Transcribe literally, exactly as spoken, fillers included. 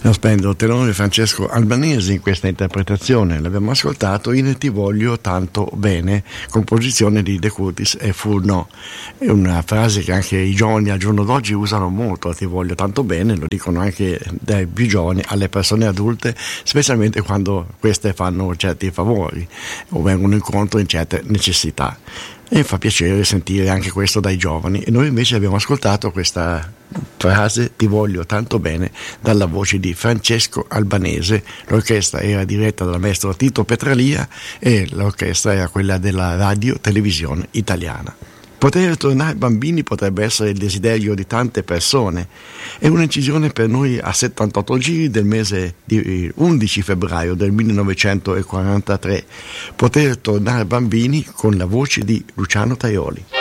Lo splendido tenore Francesco Albanese in questa interpretazione. L'abbiamo ascoltato in Ti voglio tanto bene, composizione di De Curtis e Furno. È una frase che anche i giovani al giorno d'oggi usano molto, ti voglio tanto bene, lo dicono anche dai più giovani alle persone adulte, specialmente quando queste fanno certi favori o vengono incontro in certe necessità. E fa piacere sentire anche questo dai giovani. E noi invece abbiamo ascoltato questa frase ti voglio tanto bene dalla voce di Francesco Albanese. L'orchestra era diretta dal maestro Tito Petralia e l'orchestra era quella della Radio Televisione Italiana. Poter tornare bambini potrebbe essere il desiderio di tante persone. È un'incisione per noi a settantotto giri del mese di undici febbraio del millenovecentoquarantatré. Poter tornare bambini con la voce di Luciano Tajoli.